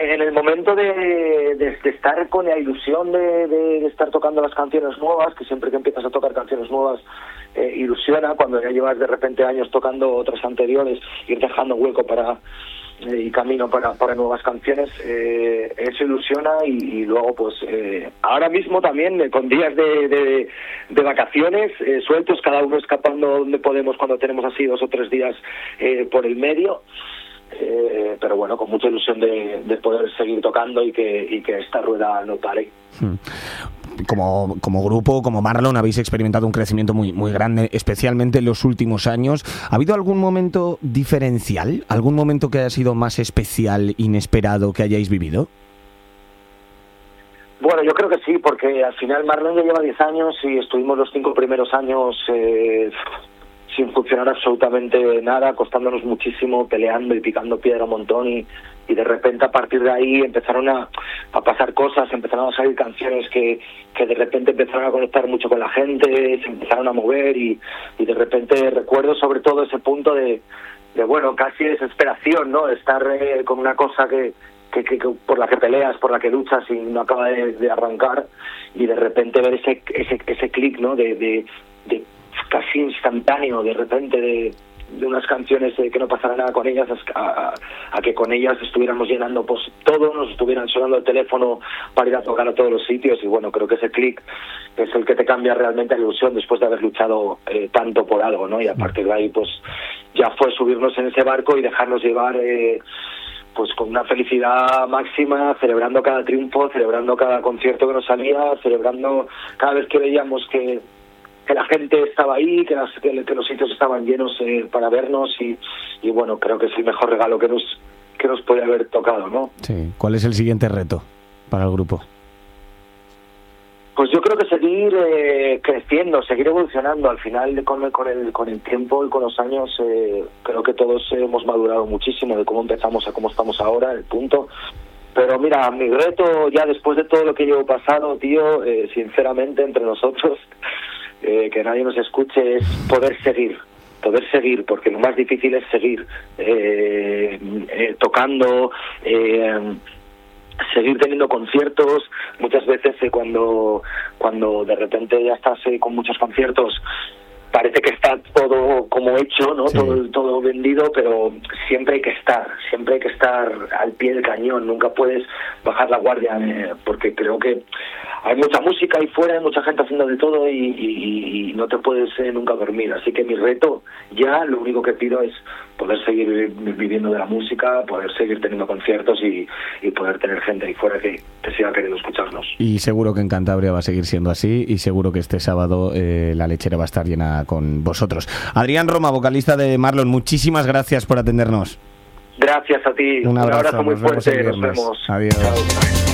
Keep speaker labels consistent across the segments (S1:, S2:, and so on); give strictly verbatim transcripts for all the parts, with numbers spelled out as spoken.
S1: En el momento de, de, de estar con la ilusión de, de, de estar tocando las canciones nuevas, que siempre que empiezas a tocar canciones nuevas eh, ilusiona, cuando ya llevas de repente años tocando otras anteriores, ir dejando hueco para eh, y camino para, para nuevas canciones, eh, eso ilusiona y, y luego pues eh, ahora mismo también eh, con días de, de, de vacaciones eh, sueltos, cada uno escapando donde podemos cuando tenemos así dos o tres días eh, por el medio. Eh, pero bueno, con mucha ilusión de, de poder seguir tocando y que, y que esta rueda no pare.
S2: Como, como grupo, como Marlon, habéis experimentado un crecimiento muy, muy grande, especialmente en los últimos años. ¿Ha habido algún momento diferencial? ¿Algún momento que haya sido más especial, inesperado, que hayáis vivido?
S1: Bueno, yo creo que sí, porque al final Marlon ya lleva diez años y estuvimos los cinco primeros años eh, sin funcionar absolutamente nada, costándonos muchísimo, peleando y picando piedra un montón y, y de repente a partir de ahí empezaron a, a pasar cosas, empezaron a salir canciones que, que de repente empezaron a conectar mucho con la gente, se empezaron a mover y, y de repente recuerdo sobre todo ese punto de, de bueno, casi desesperación, ¿no? Estar eh, con una cosa que, que, que, que por la que peleas, por la que luchas y no acaba de, de arrancar y de repente ver ese ese, ese clic, ¿no? De, de, de casi instantáneo de repente de, de unas canciones de que no pasara nada con ellas a, a, a que con ellas estuviéramos llenando pues todo, nos estuvieran sonando el teléfono para ir a tocar a todos los sitios y bueno, creo que ese clic es el que te cambia realmente la ilusión después de haber luchado eh, tanto por algo, ¿no? Y a partir de ahí pues ya fue subirnos en ese barco y dejarnos llevar eh, pues con una felicidad máxima, celebrando cada triunfo, celebrando cada concierto que nos salía, celebrando cada vez que veíamos que que la gente estaba ahí, que, las, que, que los sitios estaban llenos eh, para vernos y, y bueno, creo que es el mejor regalo que nos que nos puede haber tocado, ¿no?
S2: Sí. ¿Cuál es el siguiente reto para el grupo?
S1: Pues yo creo que seguir eh, creciendo, seguir evolucionando. Al final, con el, con el con el tiempo y con los años, eh, creo que todos hemos madurado muchísimo de cómo empezamos a cómo estamos ahora, el punto. Pero mira, mi reto ya después de todo lo que llevo pasado, tío, eh, sinceramente entre nosotros, eh, que nadie nos escuche, es poder seguir, poder seguir, porque lo más difícil es seguir eh, eh, tocando, eh, seguir teniendo conciertos. Muchas veces eh, cuando cuando de repente ya estás eh, con muchos conciertos, parece que está todo como hecho, ¿no? Sí. Todo, todo vendido, pero siempre hay que estar, siempre hay que estar al pie del cañón, nunca puedes bajar la guardia, eh, porque creo que hay mucha música ahí fuera, hay mucha gente haciendo de todo y, y, y no te puedes eh, nunca dormir. Así que mi reto ya, lo único que pido es poder seguir viviendo de la música, poder seguir teniendo conciertos y, y poder tener gente ahí fuera que, que siga queriendo escucharnos.
S2: Y seguro que en Cantabria va a seguir siendo así y seguro que este sábado eh, la lechera va a estar llena con vosotros. Adrián Roma, vocalista de Marlon, muchísimas gracias por atendernos.
S1: Gracias a ti.
S2: Un abrazo,
S1: Un abrazo muy
S2: nos vemos
S1: fuerte.
S2: el viernes.
S1: Nos vemos.
S2: Adiós.
S1: Chao.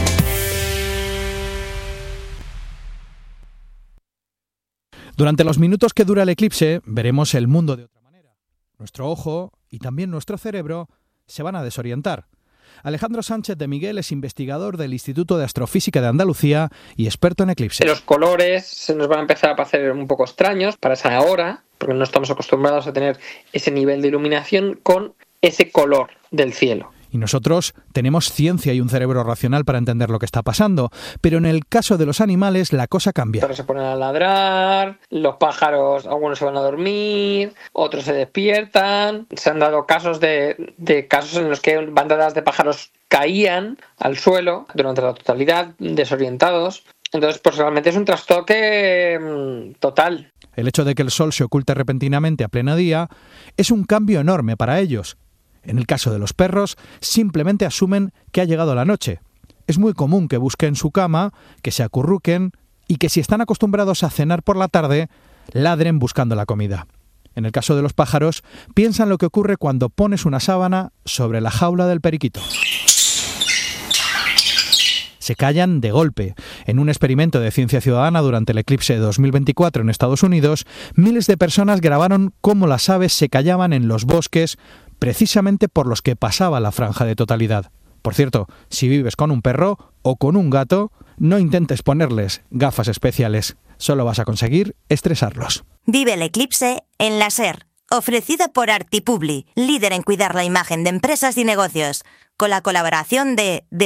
S3: Durante los minutos que dura el eclipse, veremos el mundo de otra manera. Nuestro ojo y también nuestro cerebro se van a desorientar. Alejandro Sánchez de Miguel es investigador del Instituto de Astrofísica de Andalucía y experto en eclipses.
S4: Los colores se nos van a empezar a parecer un poco extraños para esa hora, porque no estamos acostumbrados a tener ese nivel de iluminación con ese color del cielo.
S3: Y nosotros tenemos ciencia y un cerebro racional para entender lo que está pasando, pero en el caso de los animales la cosa cambia.
S4: Otros se ponen a ladrar, los pájaros, algunos se van a dormir, otros se despiertan. Se han dado casos de, de casos en los que bandadas de pájaros caían al suelo durante la totalidad, desorientados. Entonces, pues realmente es un trastoque mmm, total.
S3: El hecho de que el sol se oculte repentinamente a pleno día es un cambio enorme para ellos. En el caso de los perros, simplemente asumen que ha llegado la noche. Es muy común que busquen su cama, que se acurruquen y que si están acostumbrados a cenar por la tarde, ladren buscando la comida. En el caso de los pájaros, piensan lo que ocurre cuando pones una sábana sobre la jaula del periquito. Se callan de golpe. En un experimento de ciencia ciudadana durante el eclipse de dos mil veinticuatro en Estados Unidos, miles de personas grabaron cómo las aves se callaban en los bosques precisamente por los que pasaba la franja de totalidad. Por cierto, si vives con un perro o con un gato, no intentes ponerles gafas especiales. Solo vas a conseguir estresarlos.
S5: Vive el eclipse en la SER, ofrecida por Artipubli, líder en cuidar la imagen de empresas y negocios. con la colaboración de